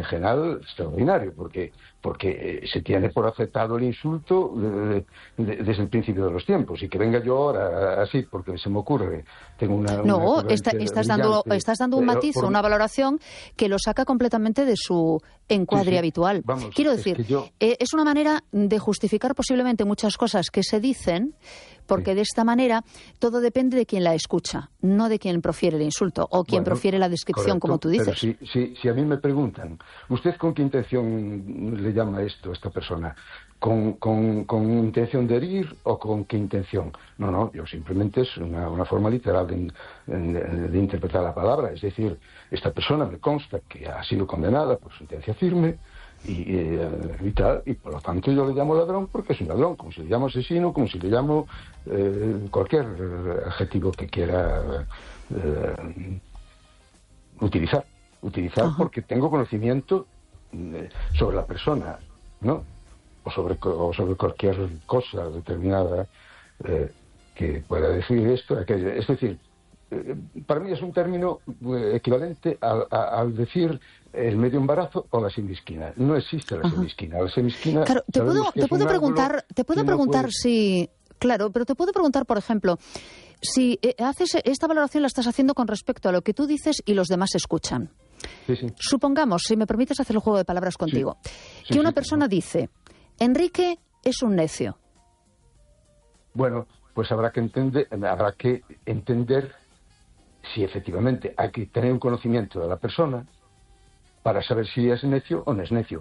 berenjenal extraordinario, porque se tiene por aceptado el insulto desde el principio de los tiempos, y que venga yo ahora así porque se me ocurre, tengo una estás dando un matiz, una valoración que lo saca completamente de su encuadre habitual. Vamos, quiero decir, es una manera de justificar posiblemente muchas cosas que se dicen, porque de esta manera todo depende de quien la escucha, no de quien profiere el insulto o quien profiere la descripción, como tú dices. Pero si a mí me preguntan, ¿usted con qué intención le llama esto a esta persona? ¿Con intención de herir o con qué intención? No, yo simplemente es una forma literal de interpretar la palabra. Es decir, esta persona me consta que ha sido condenada por sentencia firme y tal, y por lo tanto yo le llamo ladrón porque es un ladrón, como si le llamo asesino, como si le llamo cualquier adjetivo que quiera utilizar porque tengo conocimiento sobre la persona, ¿no? O sobre cualquier cosa determinada que pueda decir esto, aquello. Es decir, para mí es un término equivalente al decir el medio embarazo o la semisquina. No existe la semisquina. La semisquina... Claro, te puedo preguntar si... Claro, pero te puedo preguntar, por ejemplo, si haces esta valoración la estás haciendo con respecto a lo que tú dices y los demás escuchan. Sí. Supongamos, si me permites hacer el juego de palabras contigo, que una persona dice, Enrique es un necio. Bueno, pues habrá que entender si efectivamente hay que tener un conocimiento de la persona para saber si es necio o no es necio.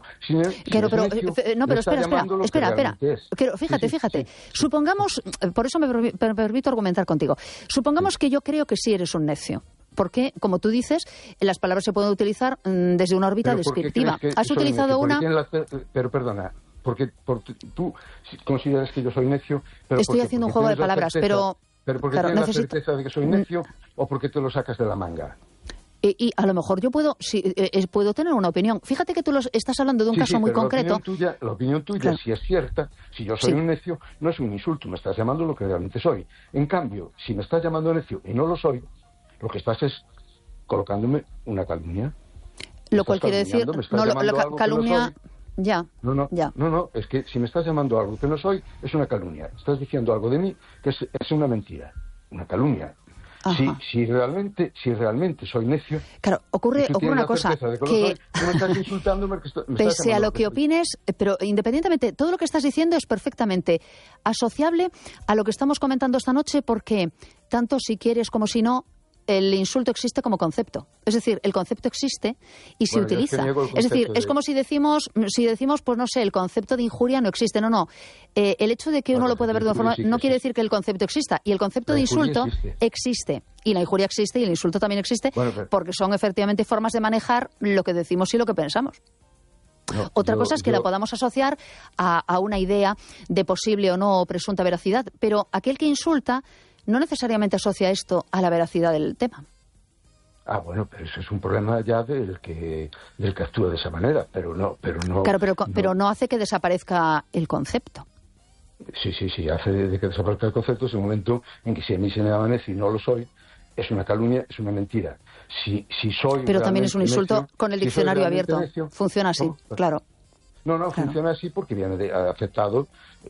Espera. Fíjate. Supongamos, por eso me permito argumentar contigo. Supongamos que yo creo que sí eres un necio. Porque, como tú dices, las palabras se pueden utilizar desde una órbita descriptiva. ¿Has utilizado una? Pero perdona, porque tú consideras que yo soy necio. Pero estoy haciendo un juego de palabras, pero porque tienes la certeza de que soy necio o porque te lo sacas de la manga. Y a lo mejor yo puedo tener una opinión. Fíjate que tú estás hablando de un caso muy concreto. La opinión tuya, claro, si es cierta, si yo soy un necio, no es un insulto, me estás llamando lo que realmente soy. En cambio, si me estás llamando necio y no lo soy, lo que estás es colocándome una calumnia. Lo cual quiere decir, calumnia... No, es que si me estás llamando algo que no soy, es una calumnia. Estás diciendo algo de mí que es una mentira, una calumnia. Si realmente soy necio... Claro, ocurre una cosa, que me estás insultando, pese a lo que opines, pero independientemente, todo lo que estás diciendo es perfectamente asociable a lo que estamos comentando esta noche, porque tanto si quieres como si no, el insulto existe como concepto. Es decir, el concepto existe y se utiliza. Es decir, es como si decimos, pues no sé, el concepto de injuria no existe. No. El hecho de que uno lo pueda ver de una forma no quiere decir que el concepto exista. Y el concepto de insulto existe. Y la injuria existe y el insulto también existe, porque son efectivamente formas de manejar lo que decimos y lo que pensamos. Otra cosa es que la podamos asociar a una idea de posible o no presunta veracidad. Pero aquel que insulta no necesariamente asocia esto a la veracidad del tema. Bueno, pero eso es un problema ya del que actúa de esa manera, pero no. Claro, pero no hace que desaparezca el concepto. Sí, hace de que desaparezca el concepto. Es el momento en que si a mí se me llama necio y no lo soy, es una calumnia, es una mentira. Si soy... Pero también es un insulto necio, con el diccionario abierto. Necio, funciona así, claro. No, funciona así porque viene aceptado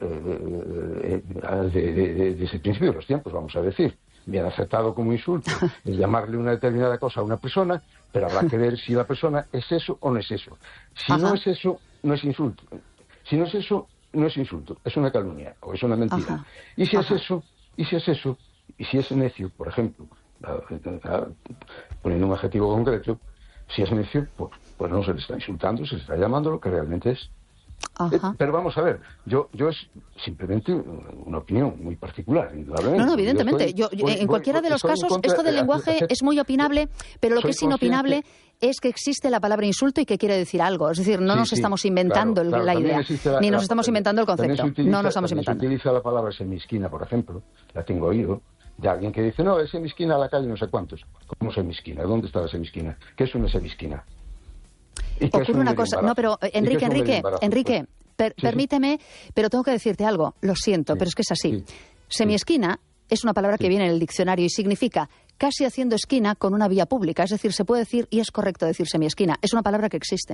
desde el principio de los tiempos, vamos a decir. Viene aceptado como insulto el llamarle una determinada cosa a una persona, pero habrá que ver si la persona es eso o no es eso. Si no es eso, no es insulto. Si no es eso, no es insulto. Es una calumnia o es una mentira. Y si es eso, y si es necio, por ejemplo, poniendo un adjetivo concreto, si es necio, pues no se le está insultando, se le está llamando lo que realmente es. Pero vamos a ver, yo es simplemente una opinión muy particular. No, evidentemente. En cualquiera de los casos, esto del lenguaje es muy opinable, pero lo que es inopinable es que existe la palabra insulto y que quiere decir algo. Es decir, no nos estamos inventando la idea, ni nos estamos inventando el concepto. No nos estamos inventando. Se utiliza la palabra semisquina, por ejemplo, la tengo oído, de alguien que dice, no, es semisquina a la calle no sé cuántos. ¿Cómo semisquina? ¿Dónde está la semisquina? ¿Qué es una semisquina? Ocurre una cosa, no, pero Enrique, permíteme, pero tengo que decirte algo, lo siento, pero es que es así. Semiesquina es una palabra que viene en el diccionario y significa casi haciendo esquina con una vía pública, es decir, se puede decir, y es correcto decir semiesquina, es una palabra que existe.